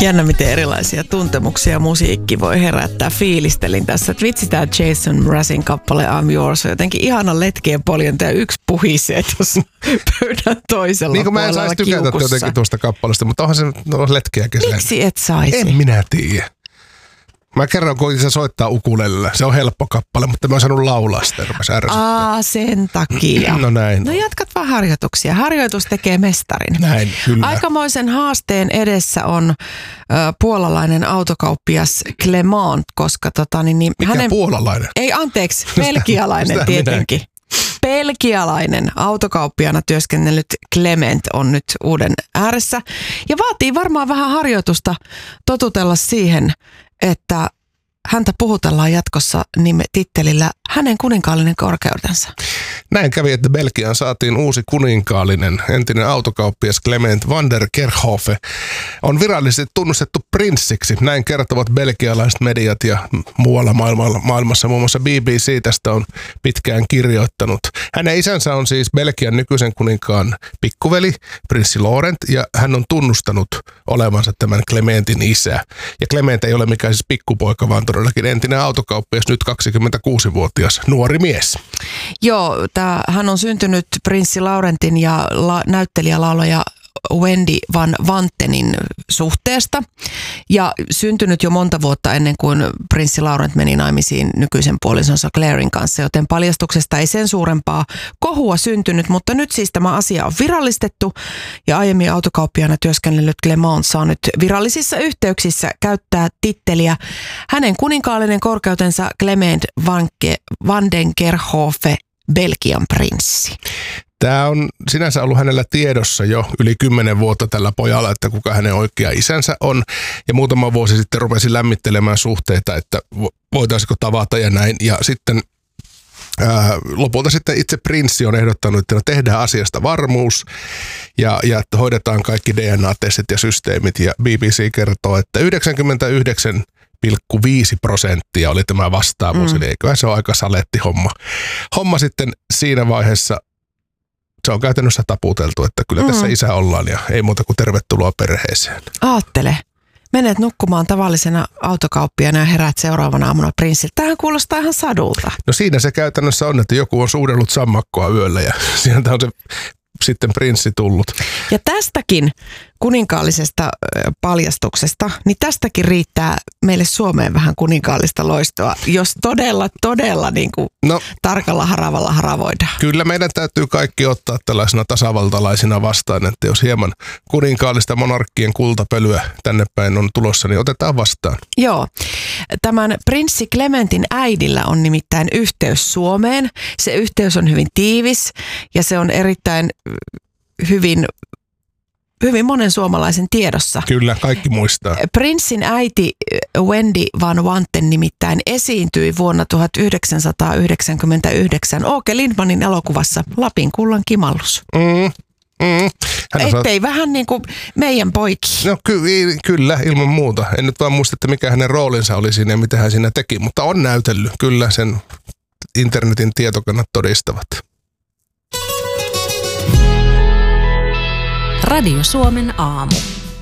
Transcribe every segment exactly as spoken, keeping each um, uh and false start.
Jännä, miten erilaisia tuntemuksia musiikki voi herättää. Fiilistelin tässä, että vitsi tää Jason Mrazin kappale I'm Yours on jotenkin ihana letkien poljenta ja yksi puhisee tuossa pöydän toisella niin kuin mä en saisi tykätä jotenkin tuosta kappalasta, mutta onhan se no, letkiäkin. Miksi et saisi? En minä tiedä. Mä kerron, kun se soittaa ukulelellä. Se on helppo kappale, mutta mä oon saanut laulaa sitä, rupes ärsyttää. Aa, sen takia. No näin. No jatkat vaan harjoituksia. Harjoitus tekee mestarin. Näin, kyllä. Aikamoisen haasteen edessä on ö, puolalainen autokauppias Clement, koska tota niin... niin Mikä hänen... puolalainen? Ei, anteeksi, belgialainen sitä tietenkin. Belgialainen autokauppiana työskennellyt Clement on nyt uuden ääressä ja vaatii varmaan vähän harjoitusta totutella siihen, että häntä puhutellaan jatkossa nime tittelillä hänen kuninkaallinen korkeutensa. Näin kävi, että Belgiaan saatiin uusi kuninkaallinen. Entinen autokauppias Clement van der Kerkhofe on virallisesti tunnustettu prinssiksi. Näin kertovat belgialaiset mediat ja muualla maailmassa. Muun muassa B B C tästä on pitkään kirjoittanut. Hänen isänsä on siis Belgian nykyisen kuninkaan pikkuveli, prinssi Laurent, ja hän on tunnustanut olevansa tämän Clementin isä. Ja Clement ei ole mikään siis pikkupoika, vaan todellakin entinen autokauppias, nyt kaksikymmentäkuusivuotias nuori mies. Joo, tää, hän on syntynyt prinssi Laurentin ja la, näyttelijälaulaja Wendy van Wantenin suhteesta ja syntynyt jo monta vuotta ennen kuin prinssi Laurent meni naimisiin nykyisen puolisonsa Clairen kanssa, joten paljastuksesta ei sen suurempaa kohua syntynyt, mutta nyt siis tämä asia on virallistettu ja aiemmin autokauppiana työskennellyt Clement saa nyt virallisissa yhteyksissä käyttää titteliä hänen kuninkaallinen korkeutensa Clement van den Kerkhofe, Belgian prinssi. Tämä on sinänsä ollut hänellä tiedossa jo yli kymmenen vuotta tällä pojalla, että kuka hänen oikea isänsä on. Ja muutama vuosi sitten rupesi lämmittelemään suhteita, että voitaisiko tavata ja näin. Ja sitten ää, lopulta sitten itse prinssi on ehdottanut, että no tehdään asiasta varmuus ja, ja että hoidetaan kaikki D N A-testit ja systeemit. Ja B B C kertoo, että yhdeksänkymmentäyhdeksän pilkku viisi prosenttia oli tämä vastaavuus. Mm. Eli eiköhän se ole aika saletti homma. Homma sitten siinä vaiheessa. Se on käytännössä taputeltu, että kyllä mm. tässä isä ollaan ja ei muuta kuin tervetuloa perheeseen. Aattele, menet nukkumaan tavallisena autokauppiana ja heräät seuraavana aamuna prinssiltä. Tämähän kuulostaa ihan sadulta. No siinä se käytännössä on, että joku on suudellut sammakkoa yöllä ja sieltä on se sitten prinssi tullut. Ja tästäkin kuninkaallisesta paljastuksesta, niin tästäkin riittää meille Suomeen vähän kuninkaallista loistoa, jos todella, todella niin kuin no, tarkalla haravalla haravoidaan. Kyllä meidän täytyy kaikki ottaa tällaisena tasavaltalaisina vastaan, että jos hieman kuninkaallista monarkkien kultapölyä tänne päin on tulossa, niin otetaan vastaan. Joo. Tämän prinssi Clementin äidillä on nimittäin yhteys Suomeen. Se yhteys on hyvin tiivis ja se on erittäin hyvin... Hyvin monen suomalaisen tiedossa. Kyllä, kaikki muistaa. Prinssin äiti Wendy van Wanten nimittäin esiintyi vuonna tuhatyhdeksänsataayhdeksänkymmentäyhdeksän Åke Lindmanin elokuvassa Lapin kullan kimallus. Mm, mm. Ettei saa... vähän niin kuin meidän poiki. No ky- kyllä, ilman muuta. En nyt vaan muista, että mikä hänen roolinsa oli siinä ja mitä hän siinä teki, mutta on näytellyt. Kyllä sen internetin tietokannat todistavat. Radio Suomen aamu.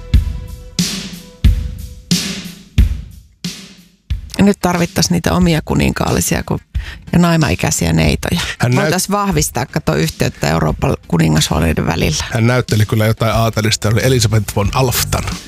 Nyt tarvittaisiin niitä omia kuninkaallisia ja naimaikäisiä neitoja. Voitaisiin näyt... vahvistaa, kato yhteyttä Euroopan kuningashuoneiden välillä. Hän näytteli kyllä jotain aatelista, oli Elisabeth von Alftan.